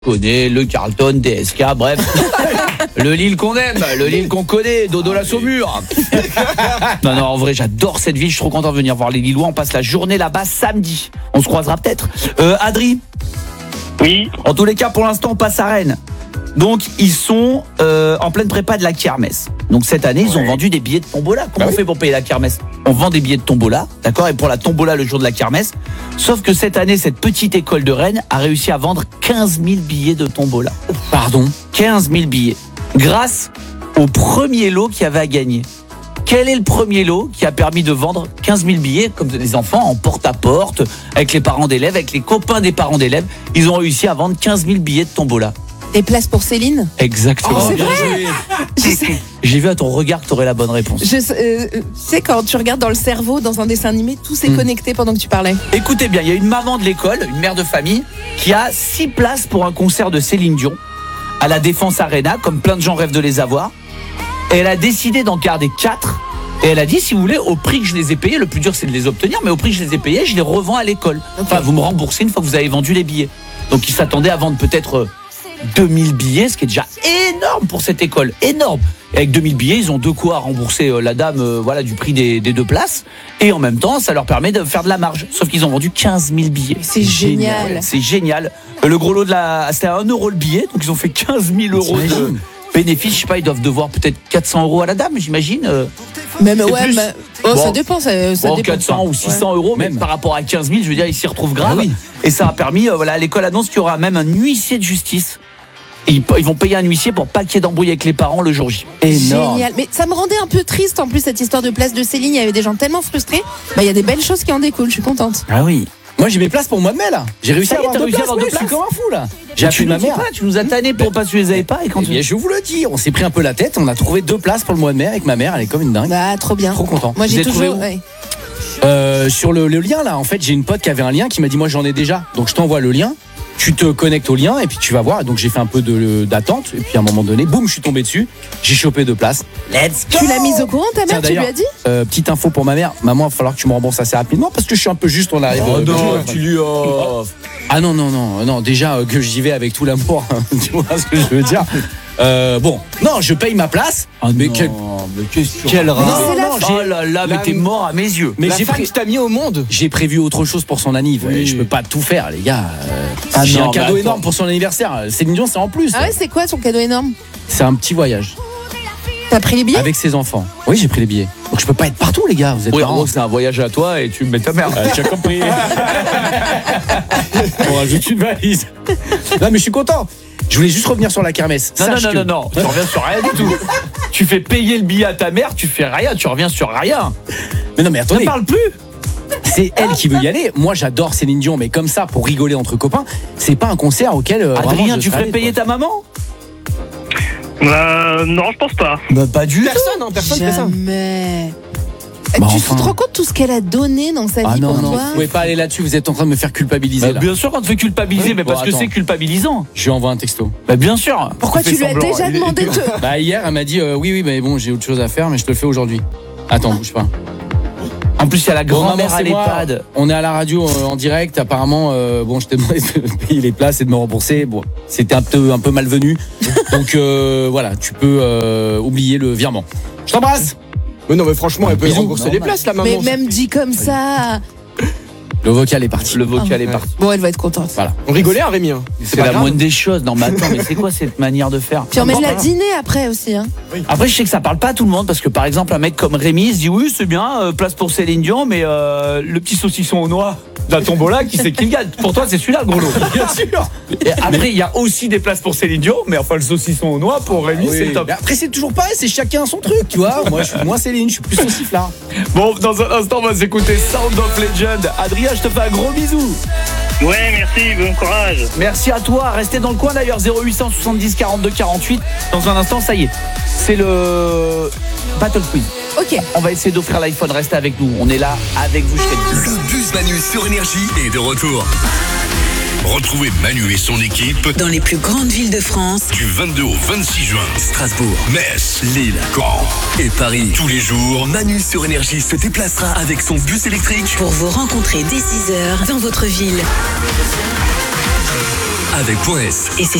connaît le Carlton, DSK, bref. Le Lille qu'on aime, le Lille qu'on connaît, Dodo la Saumur. Non, en vrai, j'adore cette ville, je suis trop content de venir voir les Lillois. On passe la journée là-bas samedi. On se croisera peut-être. Adri ? Oui. En tous les cas, pour l'instant, on passe à Rennes. Donc, ils sont en pleine prépa de la kermesse. Donc, cette année, ils ont vendu des billets de tombola. Comment on fait pour payer la kermesse ? On vend des billets de tombola, d'accord ? Et pour la tombola le jour de la kermesse. Sauf que cette année, cette petite école de Rennes a réussi à vendre 15 000 billets de tombola. Pardon ? 15 000 billets. Grâce au premier lot qui avait à gagner. Quel est le premier lot qui a permis de vendre 15 000 billets, comme des enfants, en porte-à-porte, avec les parents d'élèves, avec les copains des parents d'élèves. Ils ont réussi à vendre 15 000 billets de tombola. Des places pour Céline ? Exactement. C'est Bien vrai joué. Je sais, J'ai vu à ton regard que tu aurais la bonne réponse. tu sais, quand tu regardes dans le cerveau, dans un dessin animé, tout s'est connecté pendant que tu parlais. Écoutez bien, il y a une maman de l'école, une mère de famille, qui a 6 places pour un concert de Céline Dion à la Défense Arena, comme plein de gens rêvent de les avoir. Et elle a décidé d'en garder 4. Et elle a dit, si vous voulez, au prix que je les ai payés, le plus dur c'est de les obtenir, mais au prix que je les ai payés, je les revends à l'école. Enfin, vous me remboursez une fois que vous avez vendu les billets. Donc ils s'attendaient à vendre peut-être 2000 billets, ce qui est déjà énorme pour cette école, énorme. Et avec 2000 billets, ils ont de quoi rembourser la dame voilà, du prix des 2 places. Et en même temps, ça leur permet de faire de la marge. Sauf qu'ils ont vendu 15 000 billets. C'est génial. C'est génial. Le gros lot c'était à 1 euro le billet, donc ils ont fait 15 000 euros de bénéfice. Je sais pas, ils doivent devoir peut-être 400 euros à la dame, j'imagine. Même, C'est ouais, plus. ça Bon. dépend. Ça Bon, dépend. 400 ou 600 euros, même par rapport à 15 000, je veux dire, ils s'y retrouvent grave. Ah oui. Et ça a permis, voilà, l'école annonce qu'il y aura même un huissier de justice. Et ils vont payer un huissier pour pas qu'il y ait d'embrouille avec les parents le jour J. Énorme. Génial. Mais ça me rendait un peu triste en plus cette histoire de place de Céline. Il y avait des gens tellement frustrés. Bah, il y a des belles choses qui en découlent. Je suis contente. Ah oui. Moi j'ai mes places pour le mois de mai là. J'ai réussi Ça à y est, avoir t'as 2 réussi à places, avoir 2 mec, je suis places. comme un fou là. J'ai Tu appelé nous ma dis mère. pas, tu nous as tanné pour pas que tu les avais pas. Et quand Eh bien, je vous le dis, on s'est pris un peu la tête, on a trouvé 2 places pour le mois de mai avec ma mère, elle est comme une dingue. Bah, trop bien. Trop content. Moi, Vous j'ai êtes trouvé toujours. où Ouais. Sur le lien là, en fait, j'ai une pote qui avait un lien qui m'a dit moi j'en ai déjà. Donc je t'envoie le lien, tu te connectes au lien et puis tu vas voir. Donc j'ai fait un peu d'attente et puis à un moment donné, boum, je suis tombé dessus. J'ai chopé 2 places. Let's go. Tu l'as mise au courant, ta Tiens, mère, tu lui as dit ? Petite info pour ma mère, maman, il va falloir que tu me rembourses assez rapidement parce que je suis un peu juste, on arrive. tu lui offres. Ah non, déjà que j'y vais avec tout l'amour, tu vois ce que je veux dire. Bon, non, je paye ma place. Mais quel rat. Non, c'est la Oh là là, mais t'es mort à mes yeux. Mais J'ai pris qui t'a mis au monde. j'ai prévu autre chose pour son anniv. Oui. Je peux pas tout faire, les gars. Ah J'ai non, un cadeau mais énorme attends. pour son anniversaire. Céline Dion, c'est en plus. Ah ouais, c'est quoi ton cadeau énorme ? C'est un petit voyage T'as pris les billets ? avec ses enfants. Oui, j'ai pris les billets. Donc je peux pas être partout, les gars. Vous êtes Oui, en parents. gros, c'est un voyage à toi et tu mets ta mère. Tu as compris. On rajoute une valise. Non, mais je suis content. Je voulais juste revenir sur la kermesse. Sache que- Non, tu reviens sur rien du tout. Tu fais payer le billet à ta mère, tu fais rien, tu reviens sur rien. Mais non, mais Ne attendez. parle plus. C'est elle qui veut y aller. Moi, j'adore Céline Dion, mais comme ça, pour rigoler entre copains, c'est pas un concert auquel. Adrien, vraiment, tu ferais payer ta maman ? Non, je pense pas. Bah pas du tout. Personne, hein, personne fait ça. Jamais. Bah, Tu enfin. te rends compte tout ce qu'elle a donné dans sa Ah vie non, pour non, toi ? vous pouvez pas aller là-dessus. Vous êtes en train de me faire culpabiliser là. Bien sûr qu'on te fait culpabiliser, mais Bon, parce que attends. c'est culpabilisant. Je lui envoie un texto. Bah bien sûr. Pourquoi Fais tu lui as semblant. déjà Il est- demandé de te... Bah hier, elle m'a dit oui, mais bon, j'ai autre chose à faire, mais je te le fais aujourd'hui. Attends, bouge pas. En plus, il y a la Bon, grand-mère maman, à c'est moi. l'EHPAD. On est à la radio en direct. Apparemment, bon, je t'ai demandé de payer les places et de me rembourser. Bon, c'était un peu malvenu. Donc voilà, tu peux oublier le virement. Je t'embrasse. Mais non, mais franchement, elle peut Bisous. rembourser les places, la maman. Mais même dit comme ça... Le vocal est parti. Le vocal est ouais. parti. Bon, elle va être contente. Voilà. On rigolait, hein, Rémi. hein. C'est pas la grave. moindre des choses. Non mais attends, mais c'est quoi cette manière de faire ? Puis on met de la dîner après aussi. Hein. Après, je sais que ça parle pas à tout le monde parce que par exemple, un mec comme Rémi il se dit oui, c'est bien, place pour Céline Dion, mais le petit saucisson au noix de la tombola, qui c'est qui le gagne ? Pour toi, c'est celui-là, le gros lot. Bien sûr. Et après, il y a aussi des places pour Céline Dion, mais enfin, le saucisson au noix pour Rémi, c'est top. Mais après, c'est toujours pareil, c'est chacun son truc, tu vois. Moi, je suis moins Céline, je suis plus saucif là. Bon, dans un instant, on va s'écouter Sound of Legend. Adrien, je te fais un gros bisou. Ouais, merci, bon courage. Merci à toi. Restez dans le coin d'ailleurs, 0870 42 48. Dans un instant, ça y est, c'est le Battle Quiz. Ok. On va essayer d'offrir l'iPhone. Restez avec nous. On est là avec vous jusqu'à 10. Le bus Manu sur Énergie est de retour. Retrouvez Manu et son équipe Dans les plus grandes villes de France, du 22 au 26 juin. Strasbourg, Metz, Lille, Caen et Paris. Tous les jours, Manu sur Énergie se déplacera avec son bus électrique pour vous rencontrer dès 6h dans votre ville. avec .s. Et c'est